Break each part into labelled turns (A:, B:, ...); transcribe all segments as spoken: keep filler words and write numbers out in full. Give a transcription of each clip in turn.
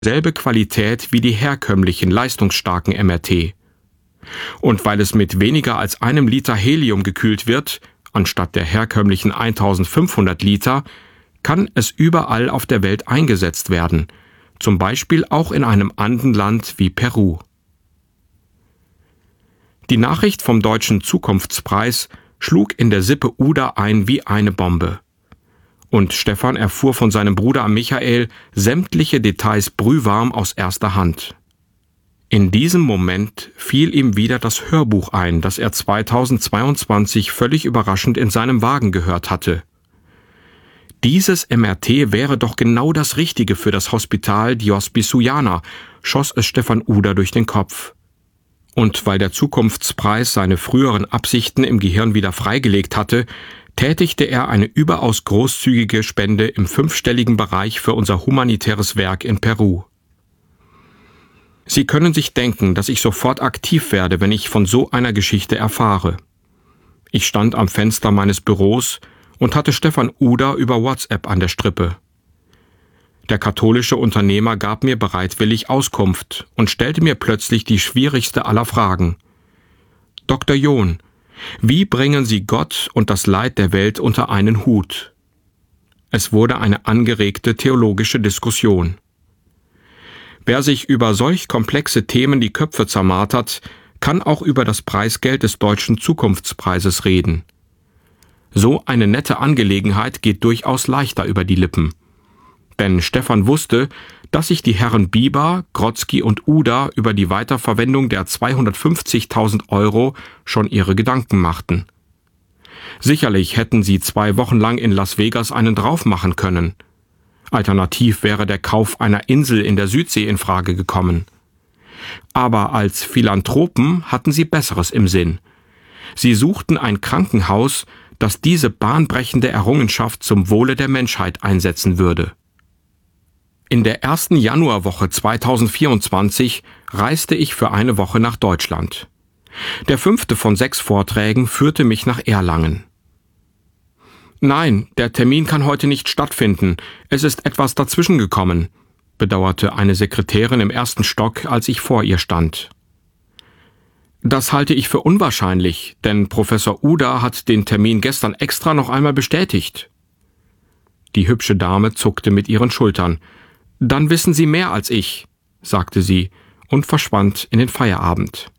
A: selbe Qualität wie die herkömmlichen, leistungsstarken M R T. Und weil es mit weniger als einem Liter Helium gekühlt wird, anstatt der herkömmlichen eintausendfünfhundert Liter, kann es überall auf der Welt eingesetzt werden, zum Beispiel auch in einem Andenland wie Peru. Die Nachricht vom Deutschen Zukunftspreis schlug in der Sippe Uda ein wie eine Bombe. Und Stefan erfuhr von seinem Bruder Michael sämtliche Details brühwarm aus erster Hand. In diesem Moment fiel ihm wieder das Hörbuch ein, das er zweitausendzweiundzwanzig völlig überraschend in seinem Wagen gehört hatte. Dieses M R T wäre doch genau das Richtige für das Hospital Diospiciana, schoss es Stefan Uda durch den Kopf. Und weil der Zukunftspreis seine früheren Absichten im Gehirn wieder freigelegt hatte, tätigte er eine überaus großzügige Spende im fünfstelligen Bereich für unser humanitäres Werk in Peru. Sie können sich denken, dass ich sofort aktiv werde, wenn ich von so einer Geschichte erfahre. Ich stand am Fenster meines Büros und hatte Stefan Uda über WhatsApp an der Strippe. Der katholische Unternehmer gab mir bereitwillig Auskunft und stellte mir plötzlich die schwierigste aller Fragen. Doktor John, wie bringen Sie Gott und das Leid der Welt unter einen Hut? Es wurde eine angeregte theologische Diskussion. Wer sich über solch komplexe Themen die Köpfe zermartert, kann auch über das Preisgeld des Deutschen Zukunftspreises reden. So eine nette Angelegenheit geht durchaus leichter über die Lippen. Denn Stefan wusste, dass sich die Herren Bieber, Grodzki und Uda über die Weiterverwendung der zweihundertfünfzigtausend Euro schon ihre Gedanken machten. Sicherlich hätten sie zwei Wochen lang in Las Vegas einen drauf machen können. Alternativ wäre der Kauf einer Insel in der Südsee in Frage gekommen. Aber als Philanthropen hatten sie Besseres im Sinn. Sie suchten ein Krankenhaus, das diese bahnbrechende Errungenschaft zum Wohle der Menschheit einsetzen würde. In der ersten Januarwoche zweitausendvierundzwanzig reiste ich für eine Woche nach Deutschland. Der fünfte von sechs Vorträgen führte mich nach Erlangen. Nein, der Termin kann heute nicht stattfinden. Es ist etwas dazwischen gekommen, bedauerte eine Sekretärin im ersten Stock, als ich vor ihr stand. Das halte ich für unwahrscheinlich, denn Professor Uda hat den Termin gestern extra noch einmal bestätigt. Die hübsche Dame zuckte mit ihren Schultern. Dann wissen Sie mehr als ich, sagte sie und verschwand in den Feierabend.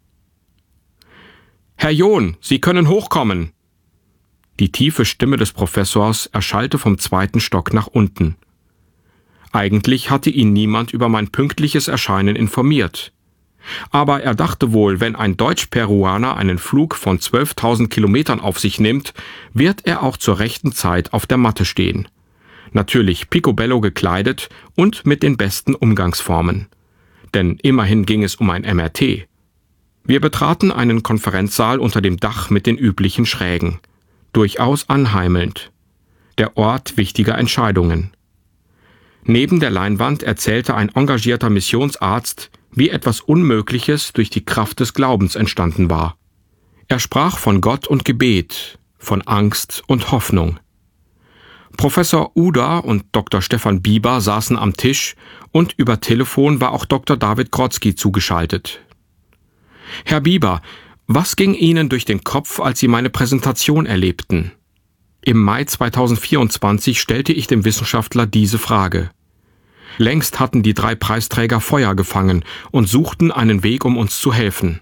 A: Herr John, Sie können hochkommen. Die tiefe Stimme des Professors erschallte vom zweiten Stock nach unten. Eigentlich hatte ihn niemand über mein pünktliches Erscheinen informiert. Aber er dachte wohl, wenn ein Deutsch-Peruaner einen Flug von zwölftausend Kilometern auf sich nimmt, wird er auch zur rechten Zeit auf der Matte stehen. Natürlich picobello gekleidet und mit den besten Umgangsformen. Denn immerhin ging es um ein M R T. Wir betraten einen Konferenzsaal unter dem Dach mit den üblichen Schrägen. Durchaus anheimelnd. Der Ort wichtiger Entscheidungen. Neben der Leinwand erzählte ein engagierter Missionsarzt, wie etwas Unmögliches durch die Kraft des Glaubens entstanden war. Er sprach von Gott und Gebet, von Angst und Hoffnung. Professor Uda und Doktor Stefan Bieber saßen am Tisch und über Telefon war auch Doktor David Grodzki zugeschaltet. Herr Bieber, was ging Ihnen durch den Kopf, als Sie meine Präsentation erlebten? Im Mai zweitausendvierundzwanzig stellte ich dem Wissenschaftler diese Frage. Längst hatten die drei Preisträger Feuer gefangen und suchten einen Weg, um uns zu helfen.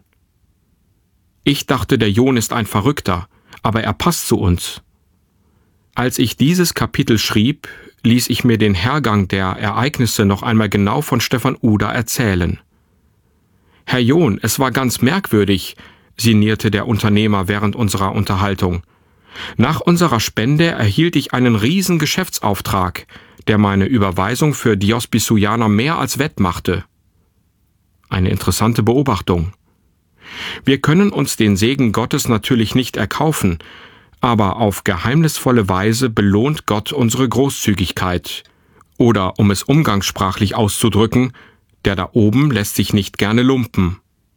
A: Ich dachte, der John ist ein Verrückter, aber er passt zu uns. Als ich dieses Kapitel schrieb, ließ ich mir den Hergang der Ereignisse noch einmal genau von Stefan Uda erzählen. Herr John, es war ganz merkwürdig, sinnierte der Unternehmer während unserer Unterhaltung. Nach unserer Spende erhielt ich einen riesen Geschäftsauftrag, der meine Überweisung für Diospiciana mehr als wettmachte. Eine interessante Beobachtung. Wir können uns den Segen Gottes natürlich nicht erkaufen, aber auf geheimnisvolle Weise belohnt Gott unsere Großzügigkeit. Oder, um es umgangssprachlich auszudrücken, der da oben lässt sich nicht gerne lumpen.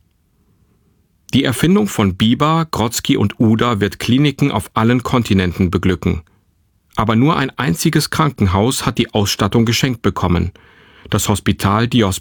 A: Die Erfindung von Bieber, Grodzki und Uda wird Kliniken auf allen Kontinenten beglücken. Aber nur ein einziges Krankenhaus hat die Ausstattung geschenkt bekommen, das Hospital Dios